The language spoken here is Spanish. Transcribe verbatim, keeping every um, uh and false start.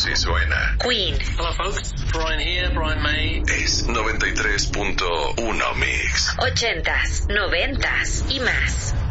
así suena. Queen. Hello folks, Brian here, Brian May. Es noventa y tres punto uno Mix. Ochentas, noventas y más.